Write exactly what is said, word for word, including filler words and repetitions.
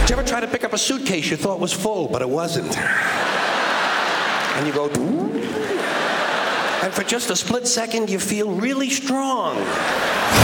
Did you ever try to pick up a suitcase you thought was full, but it wasn't? And you go, and for just a split second, you feel really strong.